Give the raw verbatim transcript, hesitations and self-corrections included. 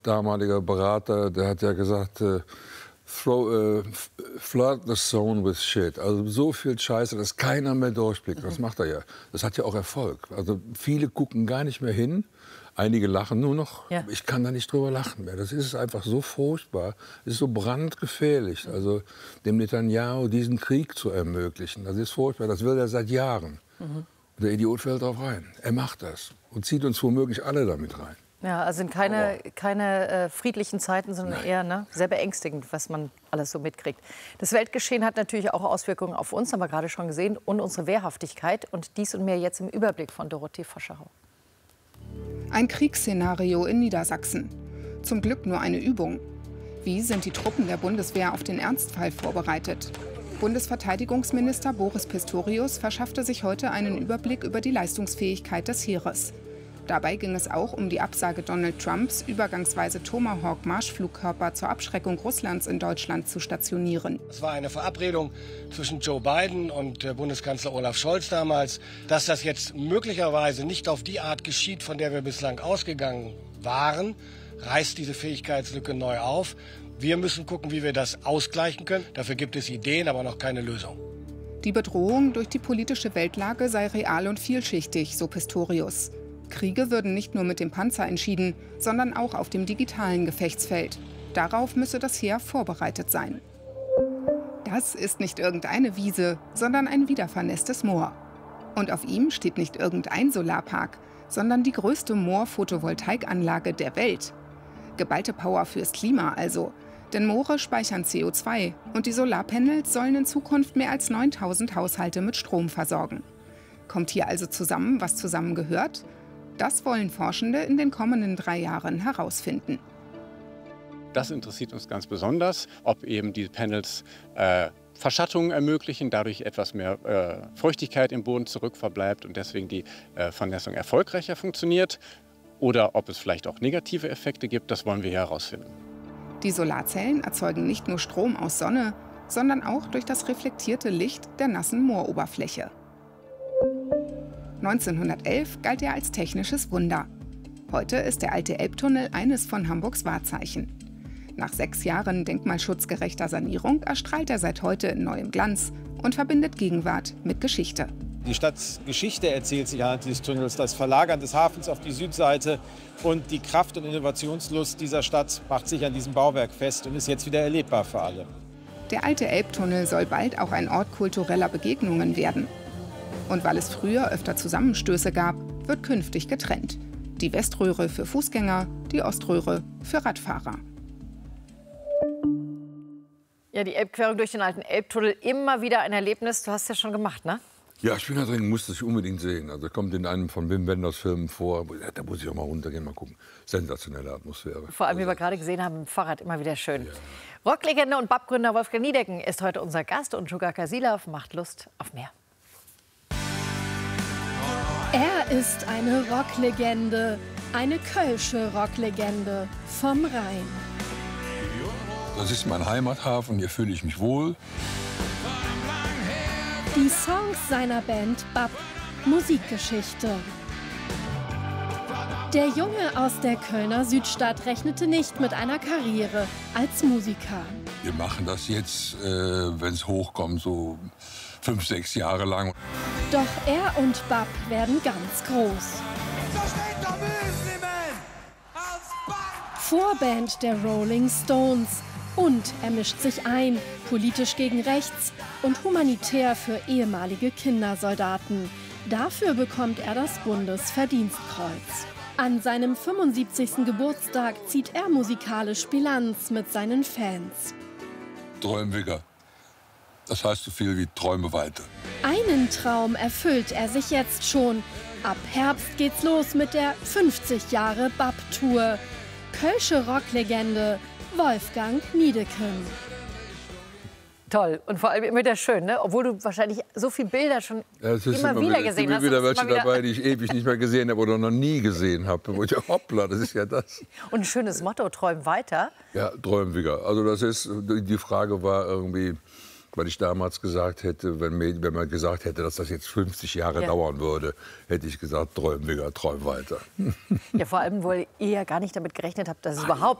Damaliger Berater, der hat ja gesagt, äh, throw, äh, flood the zone with shit. Also so viel Scheiße, dass keiner mehr durchblickt. Das macht er ja. Das hat ja auch Erfolg. Also viele gucken gar nicht mehr hin. Einige lachen nur noch. Ja. Ich kann da nicht drüber lachen mehr. Das ist einfach so furchtbar. Es ist so brandgefährlich. Also dem Netanyahu diesen Krieg zu ermöglichen, das ist furchtbar. Das will er seit Jahren. Mhm. Und der Idiot fällt drauf rein. Er macht das und zieht uns womöglich alle damit rein. Ja, also sind keine, keine äh, friedlichen Zeiten, sondern Nein. eher ne, sehr beängstigend, was man alles so mitkriegt. Das Weltgeschehen hat natürlich auch Auswirkungen auf uns, haben wir gerade schon gesehen, und unsere Wehrhaftigkeit. Und dies und mehr jetzt im Überblick von Dorothee Foscherau. Ein Kriegsszenario in Niedersachsen. Zum Glück nur eine Übung. Wie sind die Truppen der Bundeswehr auf den Ernstfall vorbereitet? Bundesverteidigungsminister Boris Pistorius verschaffte sich heute einen Überblick über die Leistungsfähigkeit des Heeres. Dabei ging es auch um die Absage Donald Trumps, übergangsweise Tomahawk-Marschflugkörper zur Abschreckung Russlands in Deutschland zu stationieren. Es war eine Verabredung zwischen Joe Biden und äh, Bundeskanzler Olaf Scholz damals, dass das jetzt möglicherweise nicht auf die Art geschieht, von der wir bislang ausgegangen waren, reißt diese Fähigkeitslücke neu auf. Wir müssen gucken, wie wir das ausgleichen können. Dafür gibt es Ideen, aber noch keine Lösung. Die Bedrohung durch die politische Weltlage sei real und vielschichtig, so Pistorius. Kriege würden nicht nur mit dem Panzer entschieden, sondern auch auf dem digitalen Gefechtsfeld. Darauf müsse das Heer vorbereitet sein. Das ist nicht irgendeine Wiese, sondern ein wiedervernässtes Moor. Und auf ihm steht nicht irgendein Solarpark, sondern die größte Moor-Photovoltaikanlage der Welt. Geballte Power fürs Klima also. Denn Moore speichern C O zwei und die Solarpanels sollen in Zukunft mehr als neuntausend Haushalte mit Strom versorgen. Kommt hier also zusammen, was zusammengehört? Das wollen Forschende in den kommenden drei Jahren herausfinden. Das interessiert uns ganz besonders, ob eben die Panels äh, Verschattungen ermöglichen, dadurch etwas mehr äh, Feuchtigkeit im Boden zurückverbleibt und deswegen die äh, Vernässung erfolgreicher funktioniert. Oder ob es vielleicht auch negative Effekte gibt, das wollen wir hier herausfinden. Die Solarzellen erzeugen nicht nur Strom aus Sonne, sondern auch durch das reflektierte Licht der nassen Mooroberfläche. neunzehnhundertelf galt er als technisches Wunder. Heute ist der alte Elbtunnel eines von Hamburgs Wahrzeichen. Nach sechs Jahren denkmalschutzgerechter Sanierung erstrahlt er seit heute in neuem Glanz und verbindet Gegenwart mit Geschichte. Die Stadtgeschichte erzählt sich anhand dieses Tunnels, das Verlagern des Hafens auf die Südseite und die Kraft und Innovationslust dieser Stadt macht sich an diesem Bauwerk fest und ist jetzt wieder erlebbar für alle. Der alte Elbtunnel soll bald auch ein Ort kultureller Begegnungen werden. Und weil es früher öfter Zusammenstöße gab, wird künftig getrennt. Die Weströhre für Fußgänger, die Oströhre für Radfahrer. Ja, die Elbquerung durch den alten Elbtunnel, immer wieder ein Erlebnis. Du hast es ja schon gemacht, ne? Ja, ich bin da drin, musste ich unbedingt sehen. Also kommt in einem von Wim Wenders Filmen vor. Da muss ich auch mal runtergehen, mal gucken. Sensationelle Atmosphäre. Vor allem, wie wir gerade gesehen haben, im Fahrrad immer wieder schön. Ja. Rocklegende und Babgründer Wolfgang Niedecken ist heute unser Gast und Sugar Kasilov macht Lust auf mehr. Er ist eine Rocklegende, eine kölsche Rocklegende vom Rhein. Das ist mein Heimathafen, hier fühle ich mich wohl. Die Songs seiner Band Bab, Musikgeschichte. Der Junge aus der Kölner Südstadt rechnete nicht mit einer Karriere als Musiker. Wir machen das jetzt, äh, wenn es hochkommt, so fünf, sechs Jahre lang. Doch er und Bab werden ganz groß. Vorband der Rolling Stones. Und er mischt sich ein, politisch gegen rechts und humanitär für ehemalige Kindersoldaten. Dafür bekommt er das Bundesverdienstkreuz. An seinem fünfundsiebzigsten Geburtstag zieht er musikalisch Bilanz mit seinen Fans. Träumwigger. Das heißt so viel wie Träume weiter. Einen Traum erfüllt er sich jetzt schon. Ab Herbst geht's los mit der fünfzig Jahre Bab-Tour. Kölsche Rocklegende Wolfgang Niedecken. Toll und vor allem immer wieder schön, ne? Obwohl du wahrscheinlich so viele Bilder schon ja, es ist immer, immer wieder, wieder gesehen hast. Es sind wieder welche dabei, die ich ewig nicht mehr gesehen habe oder noch nie gesehen habe. Wo ich, hoppla, das ist ja das. Und ein schönes Motto, träum weiter. Ja, Träumwigger. Also das ist, die Frage war irgendwie, weil ich damals gesagt hätte, wenn, mir, wenn man gesagt hätte, dass das jetzt fünfzig Jahre ja. dauern würde, hätte ich gesagt, träum, Digga, träum weiter. Ja, vor allem, weil ihr ja gar nicht damit gerechnet habt, dass es überhaupt